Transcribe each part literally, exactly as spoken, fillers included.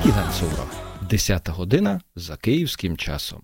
kilenc óra. dесята година за kиївським часом.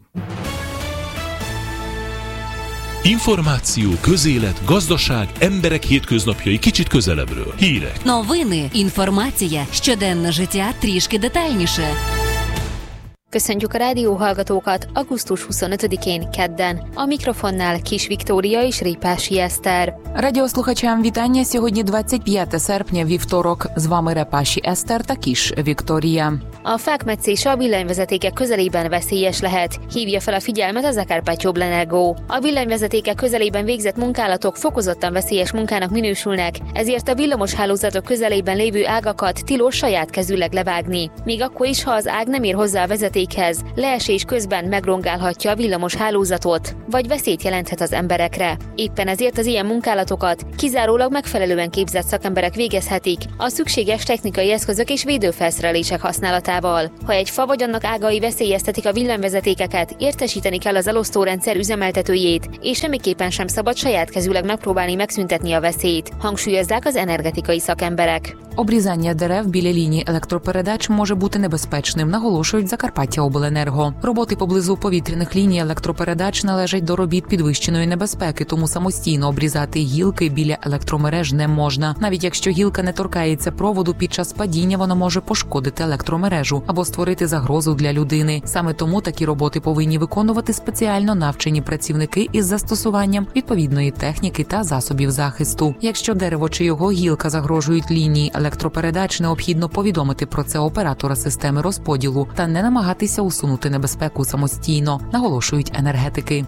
Információ, közélet, gazdaság, emberek hétköznapjai kicsit közelebbről. Hírek. Новини, інформація, щоденне життя трішки детальніше. Köszöntjük a rádióhallgatókat augusztus huszonötödikén kedden. A mikrofonnál Kis Viktória és Répási Eszter. Радіослухачам вітання. Сьогодні двадцять п'яте серпня, вівторок. З вами Репаші Eszter та Kis Viktória. A fákmetszés a villanyvezetékek közelében veszélyes lehet, hívja fel a figyelmet a Zakarpatyi-Oblenergo. A villanyvezetékek közelében végzett munkálatok fokozottan veszélyes munkának minősülnek, ezért a villamos hálózatok közelében lévő ágakat tilos saját kezűleg levágni. Még akkor is, ha az ág nem ér hozzá a vezetékhez, leesés közben megrongálhatja a villamos hálózatot, vagy veszélyt jelenthet az emberekre. Éppen ezért az ilyen munkálatokat kizárólag megfelelően képzett szakemberek végezhetik, a szükséges technikai eszközök és védőfelszerelések használatával. Ha egy fa vagy annak ágai veszélyeztetik a villanyvezetékeket, értesíteni kell az elosztórendszer üzemeltetőjét, és semmiképpen sem szabad saját kezűleg megpróbálni megszüntetni a veszélyt, hangsúlyozzák az energetikai szakemberek. Обрізання дерев біля лінії електропередач може бути небезпечним, наголошують Закарпаття-Обленерго. Роботи поблизу повітряних ліній електропередач належать до робіт підвищеної небезпеки, тому самостійно обрізати гілки біля електромереж не можна. Навіть якщо гілка не торкається проводу, під час падіння вона може пошкодити електромережу або створити загрозу для людини. Саме тому такі роботи повинні виконувати спеціально навчені працівники із застосуванням відповідної техніки та засобів захисту. Якщо дерево чи його гілка загрожують лінії електропередач, необхідно повідомити про це оператора системи розподілу та не намагатися усунути небезпеку самостійно, наголошують енергетики.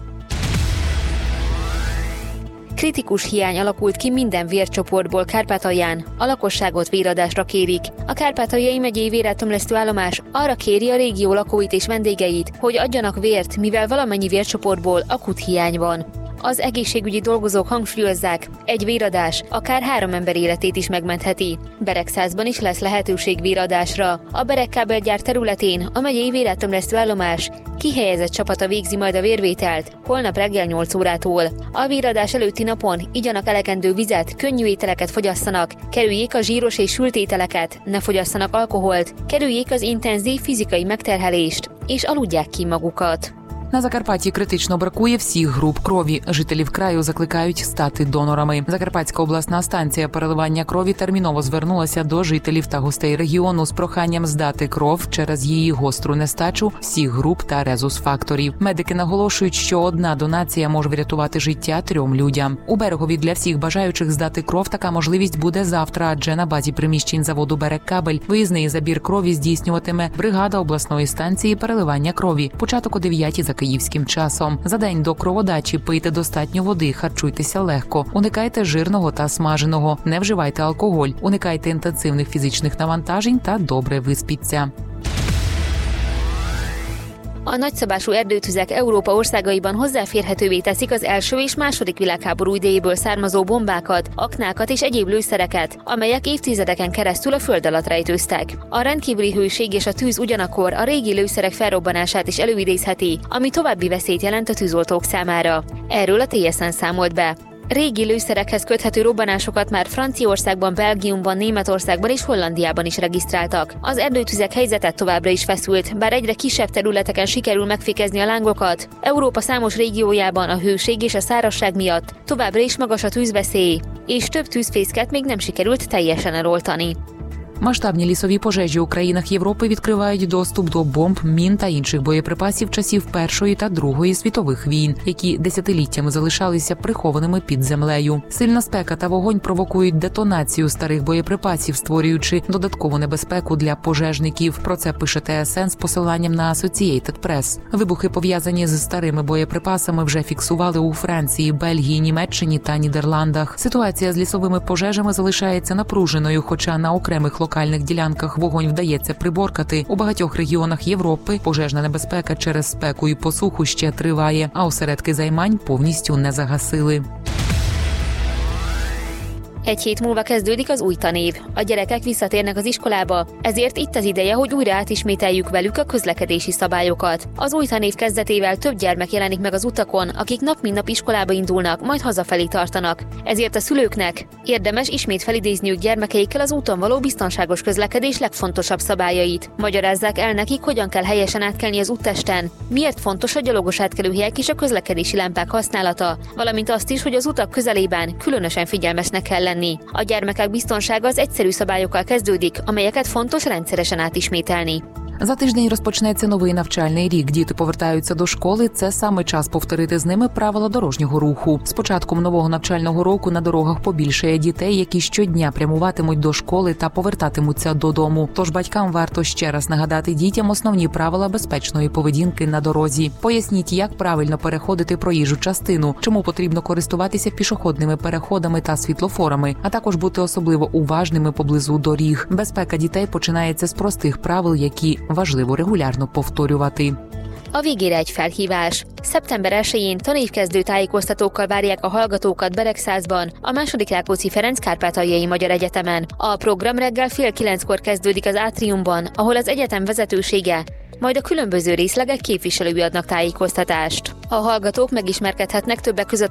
Kritikus hiány alakult ki minden vércsoportból Kárpátalján, a lakosságot véradásra kérik. A Kárpátaljai megyei véráttömlesztő állomás arra kéri a régió lakóit és vendégeit, hogy adjanak vért, mivel valamennyi vércsoportból akut hiány van. Az egészségügyi dolgozók hangsúlyozzák, egy véradás akár három ember életét is megmentheti. Beregszázban is lesz lehetőség véradásra. A beregkábelgyár területén a megyei véráttömlesztő állomás kihelyezett csapata végzi majd a vérvételt, holnap reggel nyolc órától. A véradás előtti napon igyanak elegendő vizet, könnyű ételeket fogyasszanak, kerüljék a zsíros és sült ételeket, ne fogyasszanak alkoholt, kerüljék az intenzív fizikai megterhelést, és aludják ki magukat. На Закарпатті критично бракує всіх груп крові. Жителів краю закликають стати донорами. Закарпатська обласна станція переливання крові терміново звернулася до жителів та гостей регіону з проханням здати кров через її гостру нестачу всіх груп та резус-факторів. Медики наголошують, що одна донація може врятувати життя трьом людям. У Берегові для всіх бажаючих здати кров така можливість буде завтра, адже на базі приміщень заводу «Берегкабель» виїзний забір крові здійснюватиме бригада обласної станції переливання крові. Початок о дев'ятій за київським часом. За день до кроводачі пийте достатньо води, харчуйтеся легко, уникайте жирного та смаженого, не вживайте алкоголь, уникайте інтенсивних фізичних навантажень та добре виспіться. A nagyszabású erdőtüzek Európa országaiban hozzáférhetővé teszik az első és második világháború idejéből származó bombákat, aknákat és egyéb lőszereket, amelyek évtizedeken keresztül a föld alatt rejtőztek. A rendkívüli hőség és a tűz ugyanakkor a régi lőszerek felrobbanását is előidézheti, ami további veszélyt jelent a tűzoltók számára. Erről a té es en számolt be. Régi lőszerekhez köthető robbanásokat már Franciaországban, Belgiumban, Németországban és Hollandiában is regisztráltak. Az erdőtüzek helyzete továbbra is feszült, bár egyre kisebb területeken sikerül megfékezni a lángokat. Európa számos régiójában a hőség és a szárazság miatt továbbra is magas a tűzveszély, és több tűzfészket még nem sikerült teljesen eloltani. Масштабні лісові пожежі у країнах Європи відкривають доступ до бомб, мін та інших боєприпасів часів Першої та Другої світових війн, які десятиліттями залишалися прихованими під землею. Сильна спека та вогонь провокують детонацію старих боєприпасів, створюючи додаткову небезпеку для пожежників. Про це пише те ес ен з посиланням на Associated Press. Вибухи, пов'язані з старими боєприпасами, вже фіксували у Франції, Бельгії, Німеччині та Нідерландах. Ситуація з лісовими пожежами залишається напруженою, хоча на окремих локальних ділянках вогонь вдається приборкати. У багатьох регіонах Європи пожежна небезпека через спеку і посуху ще триває, а осередки займань повністю не загасили. Egy hét múlva kezdődik az új tanév. A gyerekek visszatérnek az iskolába, ezért itt az ideje, hogy újra átismételjük velük a közlekedési szabályokat. Az új tanév kezdetével több gyermek jelenik meg az utakon, akik nap mint nap iskolába indulnak, majd hazafelé tartanak. Ezért a szülőknek érdemes ismét felidézniük gyermekeikkel az úton való biztonságos közlekedés legfontosabb szabályait. Magyarázzák el nekik, hogyan kell helyesen átkelni az úttesten, miért fontos a gyalogos átkelőhelyek és a közlekedési lámpák használata, valamint azt is, hogy az utak közelében különösen figyelmesnek kell lenni. A gyermekek biztonsága az egyszerű szabályokkal kezdődik, amelyeket fontos rendszeresen átismételni. За тиждень розпочнеться новий навчальний рік. Діти повертаються до школи. Це саме час повторити з ними правила дорожнього руху. З початком нового навчального року на дорогах побільшає дітей, які щодня прямуватимуть до школи та повертатимуться додому. Тож батькам варто ще раз нагадати дітям основні правила безпечної поведінки на дорозі. Поясніть, як правильно переходити проїжджу частину, чому потрібно користуватися пішохідними переходами та світлофорами, а також бути особливо уважними поблизу доріг. Безпека дітей починається з простих правил, які важливо регулярно повторювати. A végére egy felhívás. szeptember elsején tanévkezdő tájékoztatókkal várják a hallgatókat Beregszázban, a második Rákóczi Ferenc Kárpátaljai Magyar Egyetemen. A program reggel fél kilenckor kezdődik az átriumban, ahol az egyetem vezetősége, majd a különböző részlegek képviselői adnak tájékoztatást. A hallgatók megismerkedhetnek többek között